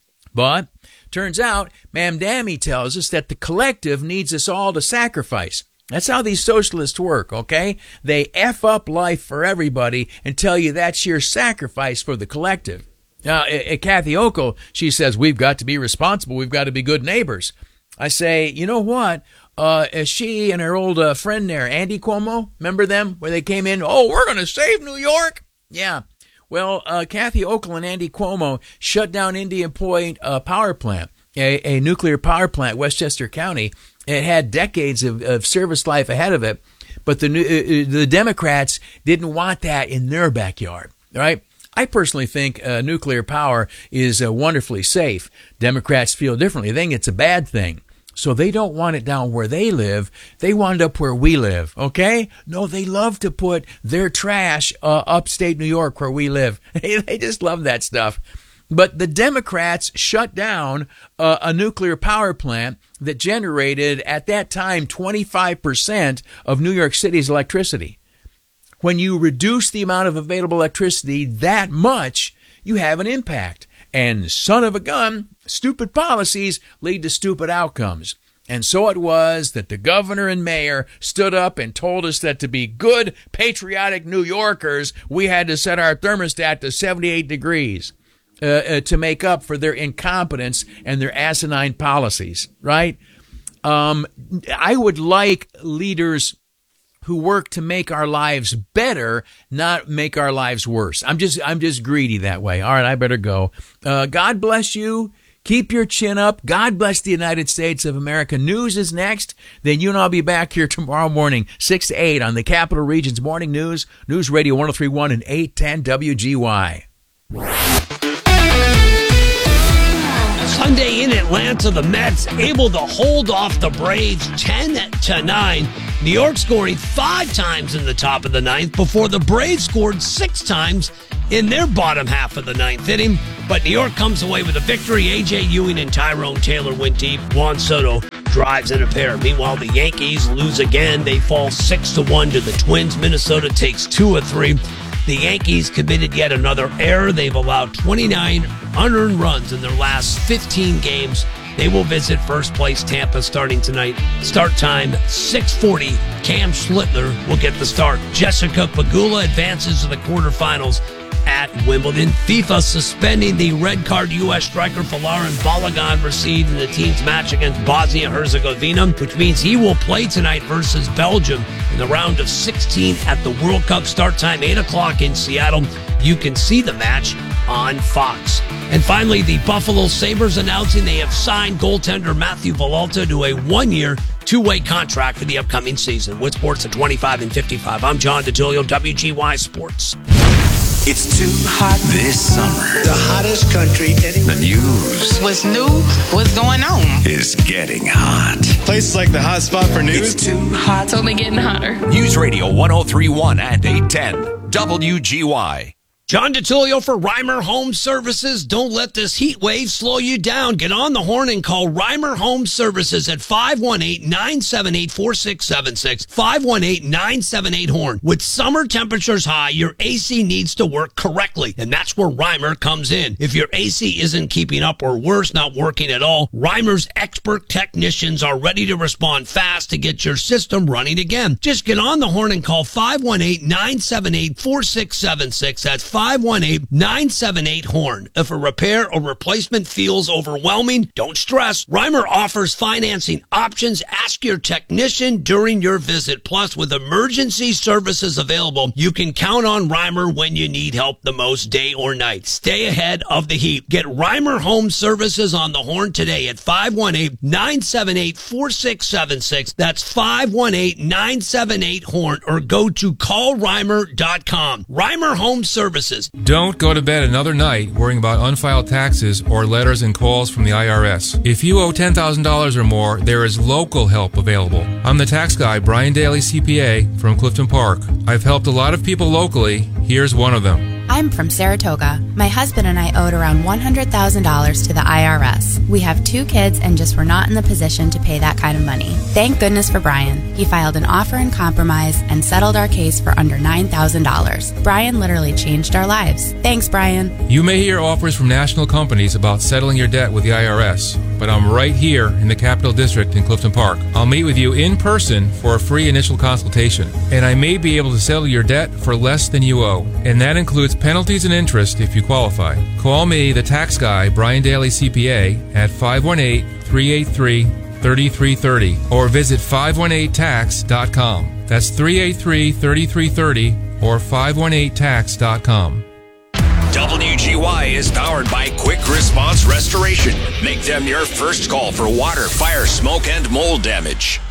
But turns out, Ma'am Dammy tells us that the collective needs us all to sacrifice. That's how these socialists work, okay? They F up life for everybody and tell you that's your sacrifice for the collective. Now, uh, Kathy Hochul, she says, we've got to be responsible. We've got to be good neighbors. I say, you know what? Uh, she and her old uh, friend there, Andy Cuomo, remember them? Where they came in, oh, we're going to save New York? Yeah. Well, uh, Kathy Hochul and Andy Cuomo shut down Indian Point uh, Power Plant, a, a nuclear power plant, Westchester County. It had decades of, of service life ahead of it, but the uh, the Democrats didn't want that in their backyard, right? I personally think uh, nuclear power is uh, wonderfully safe. Democrats feel differently. They think it's a bad thing. So they don't want it down where they live. They want it up where we live, okay? No, they love to put their trash uh, upstate New York where we live. They just love that stuff. But the Democrats shut down uh, a nuclear power plant that generated, at that time, twenty-five percent of New York City's electricity. When you reduce the amount of available electricity that much, you have an impact. And son of a gun, stupid policies lead to stupid outcomes. And so it was that the governor and mayor stood up and told us that to be good, patriotic New Yorkers, we had to set our thermostat to seventy-eight degrees uh, uh, to make up for their incompetence and their asinine policies, right? Um, I would like leaders who work to make our lives better, not make our lives worse. I'm just, I'm just greedy that way. All right, I better go. Uh, God bless you. Keep your chin up. God bless the United States of America. News is next. Then you and I'll be back here tomorrow morning, six to eight on the Capital Region's Morning News, News Radio one oh three point one and eight ten W G Y. Sunday in Atlanta, the Mets able to hold off the Braves ten to nine. New York scoring five times in the top of the ninth before the Braves scored six times in their bottom half of the ninth inning. But New York comes away with a victory. A J Ewing and Tyrone Taylor went deep. Juan Soto drives in a pair. Meanwhile, the Yankees lose again. They fall six to one to the Twins. Minnesota takes two of three. The Yankees committed yet another error. They've allowed twenty-nine unearned runs in their last fifteen games. They will visit first place Tampa starting tonight. Start time six forty. Cam Schlittler will get the start. Jessica Pegula advances to the quarterfinals at Wimbledon. FIFA suspending the red card U S striker Folarin Balogun received in the team's match against Bosnia-Herzegovina, which means he will play tonight versus Belgium in the round of sixteen at the World Cup. Start time eight o'clock in Seattle. You can see the match on Fox. And finally, the Buffalo Sabres announcing they have signed goaltender Matthew Villalta to a one-year, two-way contract for the upcoming season. With sports at twenty-five and fifty-five, I'm John DeTilio, W G Y Sports. It's too hot this summer. The hottest country anywhere. The news. What's new? What's going on? Is getting hot. Places like the hot spot for news. It's too hot. It's only getting hotter. News Radio one oh three point one and eight ten W G Y. John DeTilio for Reimer Home Services. Don't let this heat wave slow you down. Get on the horn and call Reimer Home Services at five one eight, nine seven eight, four six seven six, five one eight, nine seven eight, horn. With summer temperatures high, your A C needs to work correctly, and that's where Reimer comes in. If your A C isn't keeping up or worse, not working at all, Reimer's expert technicians are ready to respond fast to get your system running again. Just get on the horn and call five one eight, nine seven eight, four six seven six. That's five one eight, nine seven eight, horn. If a repair or replacement feels overwhelming, don't stress. Reimer offers financing options. Ask your technician during your visit. Plus, with emergency services available, you can count on Reimer when you need help the most, day or night. Stay ahead of the heat. Get Reimer Home Services on the horn today at five one eight, nine seven eight, four six seven six. That's five one eight, nine seven eight, horn, or go to call reimer dot com. Reimer Home Services. Don't go to bed another night worrying about unfiled taxes or letters and calls from the I R S. If you owe ten thousand dollars or more, there is local help available. I'm the tax guy, Brian Daly, C P A, from Clifton Park. I've helped a lot of people locally. Here's one of them. I'm from Saratoga. My husband and I owed around one hundred thousand dollars to the I R S. We have two kids and just were not in the position to pay that kind of money. Thank goodness for Brian. He filed an offer in compromise and settled our case for under nine thousand dollars. Brian literally changed our lives. Thanks, Brian. You may hear offers from national companies about settling your debt with the I R S, but I'm right here in the Capital District in Clifton Park. I'll meet with you in person for a free initial consultation, and I may be able to settle your debt for less than you owe, and that includes penalties and interest if you qualify. Call me, the tax guy, Brian Daly, C P A, at five one eight, three eight three, three three three zero or visit five one eight tax dot com. That's three eight three, three three three zero or five one eight tax dot com. W G Y is powered by Quick Response Restoration. Make them your first call for water, fire, smoke, and mold damage.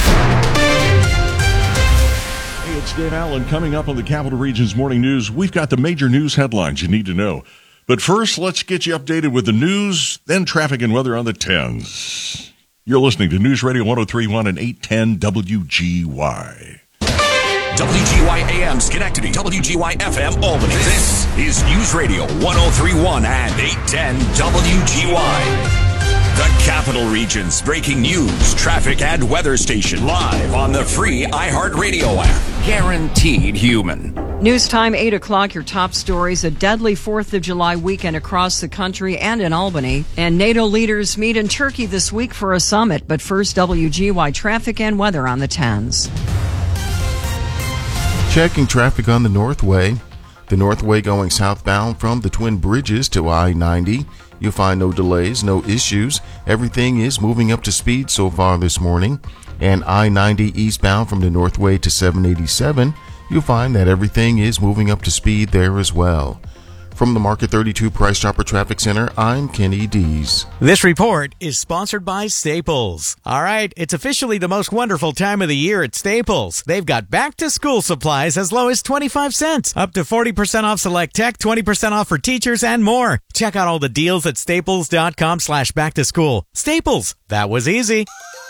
Hey, it's Dave Allen. Coming up on the Capital Region's Morning News, we've got the major news headlines you need to know. But first, let's get you updated with the news, then traffic and weather on the tens. You're listening to News Radio one oh three point one and eight ten W G Y. W G Y A M Schenectady, W G Y F M Albany. This is News Radio one oh three point one and eight ten W G Y. The Capital Region's breaking news, traffic, and weather station live on the free iHeartRadio app. Guaranteed human. News time, eight o'clock, your top stories. A deadly fourth of July weekend across the country and in Albany. And NATO leaders meet in Turkey this week for a summit. But first, W G Y traffic and weather on the tens. Checking traffic on the Northway. The Northway going southbound from the Twin Bridges to I ninety. You'll find no delays, no issues. Everything is moving up to speed so far this morning. And I ninety eastbound from the Northway to seven eighty-seven. You'll find that everything is moving up to speed there as well. From the Market thirty-two Price Chopper Traffic Center, I'm Kenny Dees. This report is sponsored by Staples. All right, it's officially the most wonderful time of the year at Staples. They've got back-to-school supplies as low as twenty-five cents, up to forty percent off select tech, twenty percent off for teachers, and more. Check out all the deals at staples.com slash back-to-school. Staples, that was easy.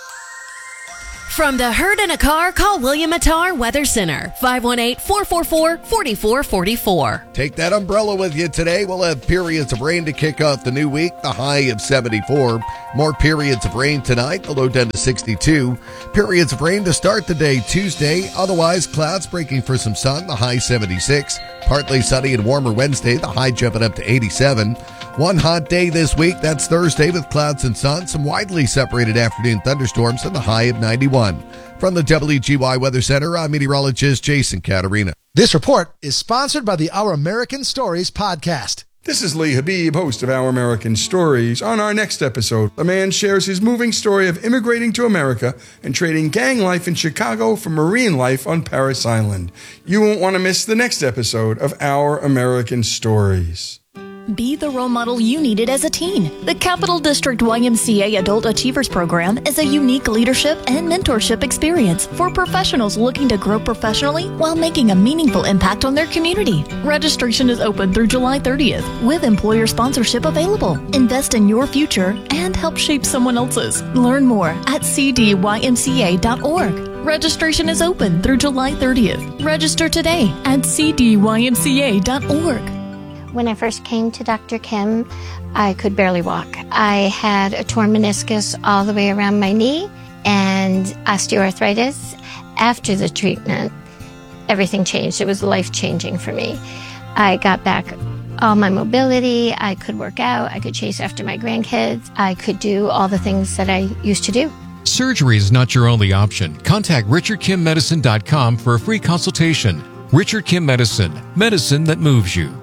From the herd in a car, call William Attar Weather Center, five one eight, four four four, four four four four. Take that umbrella with you today. We'll have periods of rain to kick off the new week, the high of seventy-four. More periods of rain tonight, the low down to sixty-two. Periods of rain to start the day Tuesday. Otherwise, clouds breaking for some sun, the high seventy-six. Partly sunny and warmer Wednesday, the high jumping up to eighty-seven. One hot day this week, that's Thursday with clouds and sun. Some widely separated afternoon thunderstorms and the high of ninety-one. From the W G Y Weather Center, I'm meteorologist Jason Caterina. This report is sponsored by the Our American Stories podcast. This is Lee Habib, host of Our American Stories. On our next episode, a man shares his moving story of immigrating to America and trading gang life in Chicago for marine life on Parris Island. You won't want to miss the next episode of Our American Stories. Be the role model you needed as a teen. The Capital District Y M C A Adult Achievers Program is a unique leadership and mentorship experience for professionals looking to grow professionally while making a meaningful impact on their community. Registration is open through July thirtieth with employer sponsorship available. Invest in your future and help shape someone else's. Learn more at c d y m c a dot org. Registration is open through July thirtieth. Register today at c d y m c a dot org. When I first came to Doctor Kim, I could barely walk. I had a torn meniscus all the way around my knee and osteoarthritis. After the treatment, everything changed. It was life-changing for me. I got back all my mobility. I could work out. I could chase after my grandkids. I could do all the things that I used to do. Surgery is not your only option. Contact richard kim medicine dot com for a free consultation. Richard Kim Medicine, medicine that moves you.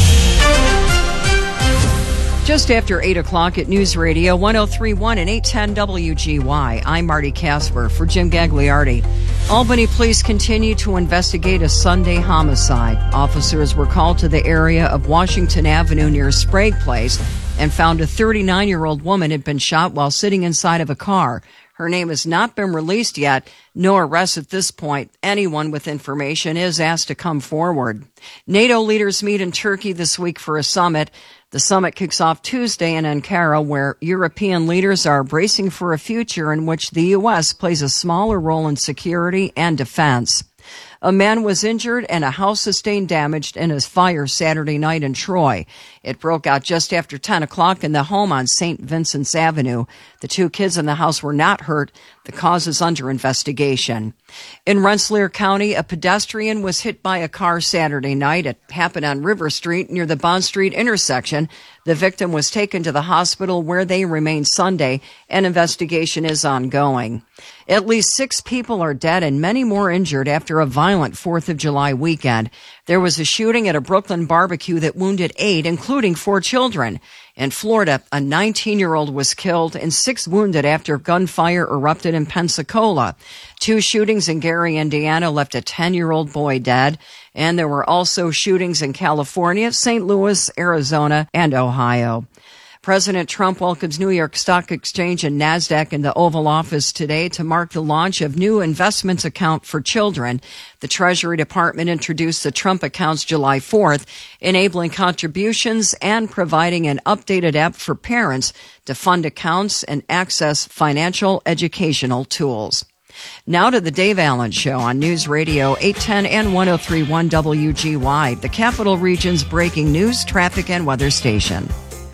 Just after eight o'clock at News Radio one oh three point one and eight ten W G Y. I'm Marty Casper for Jim Gagliardi. Albany police continue to investigate a Sunday homicide. Officers were called to the area of Washington Avenue near Sprague Place and found a thirty-nine-year-old woman had been shot while sitting inside of a car. Her name has not been released yet. No arrests at this point. Anyone with information is asked to come forward. NATO leaders meet in Turkey this week for a summit. The summit kicks off Tuesday in Ankara, where European leaders are bracing for a future in which the U S plays a smaller role in security and defense. A man was injured and a house sustained damage in a fire Saturday night in Troy. It broke out just after ten o'clock in the home on Saint Vincent's Avenue. The two kids in the house were not hurt. The cause is under investigation. In Rensselaer County, a pedestrian was hit by a car Saturday night. It happened on River Street near the Bond Street intersection. The victim was taken to the hospital where they remain Sunday. An investigation is ongoing. At least six people are dead and many more injured after a violent fourth of July weekend. There was a shooting at a Brooklyn barbecue that wounded eight, including four children. In Florida, a nineteen-year-old was killed and six wounded after gunfire erupted in Pensacola. Two shootings in Gary, Indiana left a ten-year-old boy dead. And there were also shootings in California, Saint Louis, Arizona, and Ohio. President Trump welcomes New York Stock Exchange and NASDAQ in the Oval Office today to mark the launch of new investments account for children. The Treasury Department introduced the Trump accounts July fourth, enabling contributions and providing an updated app for parents to fund accounts and access financial educational tools. Now to the Dave Allen Show on News Radio eight ten and one oh three point one W G Y, the Capital Region's breaking news, traffic, and weather station.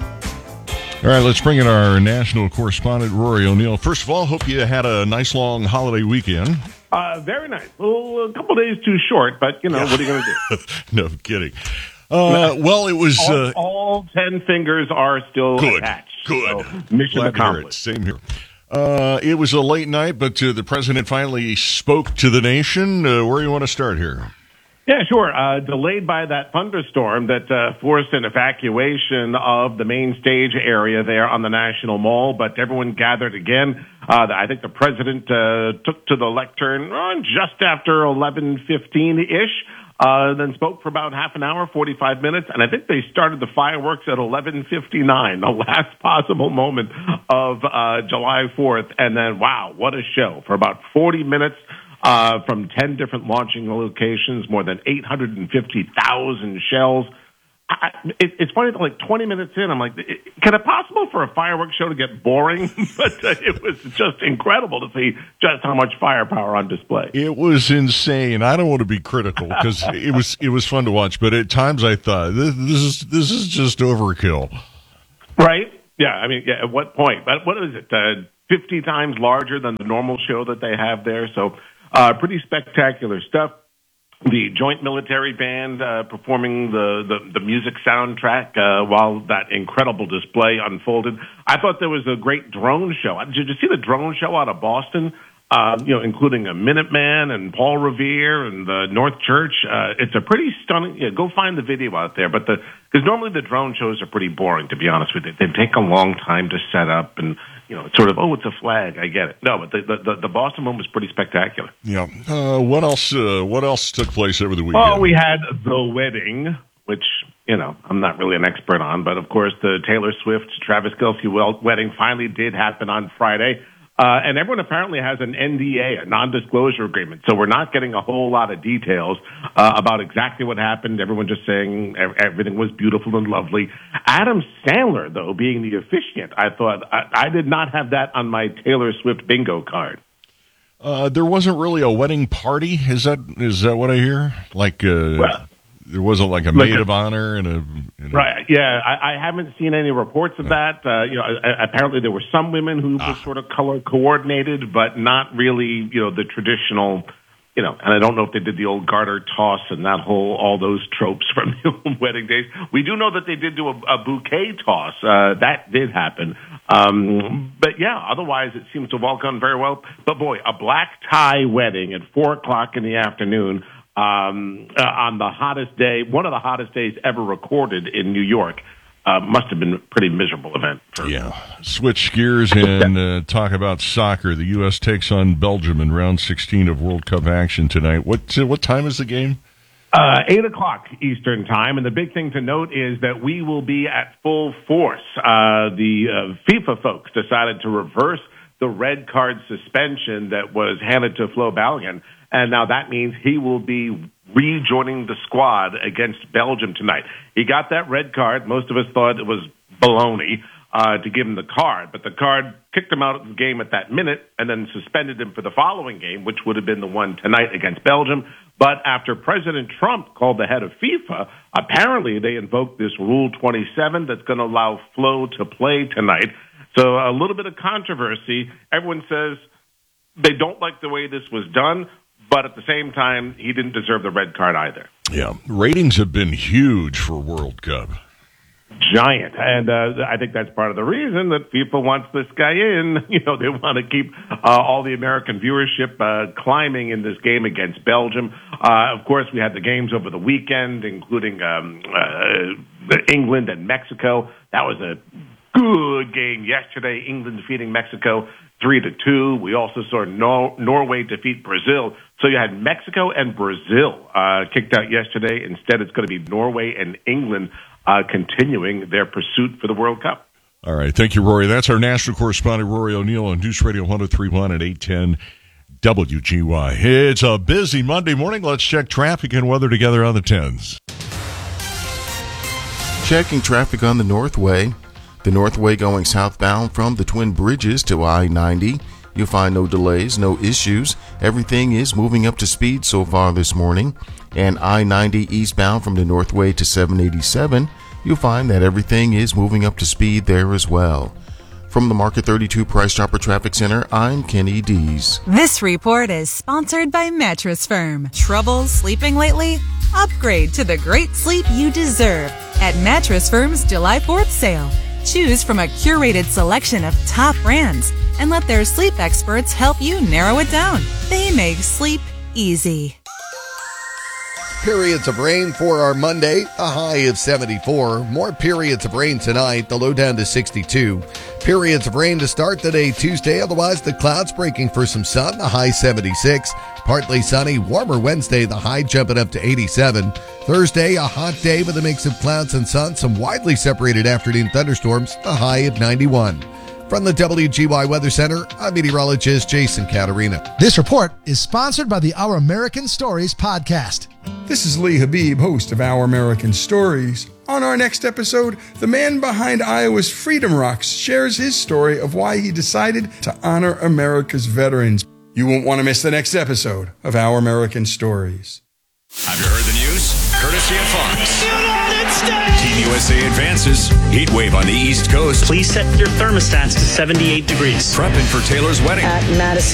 All right, let's bring in our national correspondent, Rory O'Neill. First of all, hope you had a nice long holiday weekend. Uh, very nice. Well, a couple days too short, but, you know, yeah. What are you going to do? No kidding. Uh, well, it was... All, uh, all ten fingers are still good, attached. Good. So mission Glad accomplished. Same here. Uh, it was a late night, but uh, the president finally spoke to the nation. Uh, where do you want to start here? Yeah, sure. Uh, delayed by that thunderstorm that uh, forced an evacuation of the main stage area there on the National Mall, but everyone gathered again. Uh, I think the president uh, took to the lectern uh, just after eleven fifteen-ish, uh, then spoke for about half an hour, forty-five minutes, and I think they started the fireworks at eleven fifty-nine, the last possible moment of uh, July fourth, and then, wow, what a show. For about forty minutes, Uh, from ten different launching locations, more than eight hundred fifty thousand shells. I, it, it's funny that like twenty minutes in, I'm like, can it possible for a fireworks show to get boring? But uh, it was just incredible to see just how much firepower on display. It was insane. I don't want to be critical because it was it was fun to watch, but at times I thought this, this is this is just overkill. Right? Yeah. I mean, yeah, at what point? But what is it? Uh, Fifty times larger than the normal show that they have there. So. Uh, pretty spectacular stuff. The Joint Military Band uh, performing the, the, the music soundtrack uh, while that incredible display unfolded. I thought there was a great drone show. Did you see the drone show out of Boston? Uh, you know, including a Minuteman and Paul Revere and the North Church. Uh, it's a pretty stunning. Yeah, go find the video out there. But the because normally the drone shows are pretty boring, to be honest with you. They take a long time to set up, and you know, it's sort of oh, it's a flag. I get it. No, but the the, the Boston one was pretty spectacular. Yeah. Uh, what else? Uh, what else took place over the weekend? Oh, we had the wedding, which you know I'm not really an expert on, but of course the Taylor Swift Travis Kelce wedding finally did happen on Friday. Uh, and everyone apparently has an N D A, a non-disclosure agreement. So we're not getting a whole lot of details uh, about exactly what happened. Everyone just saying everything was beautiful and lovely. Adam Sandler, though, being the officiant, I thought I, I did not have that on my Taylor Swift bingo card. Uh, there wasn't really a wedding party. Is that is that what I hear? Like uh, well, there wasn't like a like maid a, of honor and a, and a right. Yeah, I, I haven't seen any reports of that. Uh, you know, apparently there were some women who ah. were sort of color coordinated, but not really, you know, the traditional. You know, and I don't know if they did the old garter toss and that whole all those tropes from the old wedding days. We do know that they did do a, a bouquet toss. Uh, that did happen. Um, but yeah, otherwise it seems to have all gone very well. But boy, a black tie wedding at four o'clock in the afternoon. Um, uh, on the hottest day, one of the hottest days ever recorded in New York. Uh, must have been a pretty miserable event. For yeah. Switch gears and uh, talk about soccer. The U S takes on Belgium in round sixteen of World Cup action tonight. What uh, what time is the game? Uh, eight o'clock Eastern time. And the big thing to note is that we will be at full force. Uh, the uh, FIFA folks decided to reverse the red card suspension that was handed to Flo Balogun. And now that means he will be rejoining the squad against Belgium tonight. He got that red card. Most of us thought it was baloney uh, to give him the card, but the card kicked him out of the game at that minute and then suspended him for the following game, which would have been the one tonight against Belgium. But after President Trump called the head of FIFA, apparently they invoked this Rule twenty-seven that's going to allow Flo to play tonight. So a little bit of controversy. Everyone says they don't like the way this was done. But at the same time, he didn't deserve the red card either. Yeah, ratings have been huge for World Cup. Giant. And uh, I think that's part of the reason that FIFA wants this guy in. You know, they want to keep uh, all the American viewership uh, climbing in this game against Belgium. Uh, of course, we had the games over the weekend, including um, uh, England and Mexico. That was a good game yesterday. England defeating Mexico three to two. We also saw Nor- Norway defeat Brazil. So you had Mexico and Brazil uh, kicked out yesterday. Instead, it's going to be Norway and England uh, continuing their pursuit for the World Cup. All right. Thank you, Rory. That's our national correspondent, Rory O'Neill, on News Radio one oh three point one at eight ten W G Y. It's a busy Monday morning. Let's check traffic and weather together on the tens. Checking traffic on the Northway. The Northway going southbound from the Twin Bridges to I ninety. You'll find no delays, no issues. Everything is moving up to speed so far this morning. And I ninety eastbound from the Northway to seven eighty-seven. You'll find that everything is moving up to speed there as well. From the Market thirty-two Price Chopper Traffic Center, I'm Kenny Dees. This report is sponsored by Mattress Firm. Trouble sleeping lately? Upgrade to the great sleep you deserve at Mattress Firm's July fourth sale. Choose from a curated selection of top brands and let their sleep experts help you narrow it down. They make sleep easy. Periods of rain for our Monday, a high of seventy-four. More periods of rain tonight, the low down to sixty-two. Periods of rain to start the day Tuesday, otherwise the clouds breaking for some sun, the high seventy-six. Partly sunny, warmer Wednesday, the high jumping up to eighty-seven. Thursday, a hot day with a mix of clouds and sun, some widely separated afternoon thunderstorms, the high of ninety-one. From the W G Y Weather Center, I'm meteorologist Jason Caterina. This report is sponsored by the Our American Stories podcast. This is Lee Habib, host of Our American Stories. On our next episode, the man behind Iowa's Freedom Rocks shares his story of why he decided to honor America's veterans. You won't want to miss the next episode of Our American Stories. Have you heard the news? Courtesy of Fox. United States! Team U S A advances. Heat wave on the East Coast. Please set your thermostats to seventy-eight degrees. Prepping for Taylor's wedding. At Madison.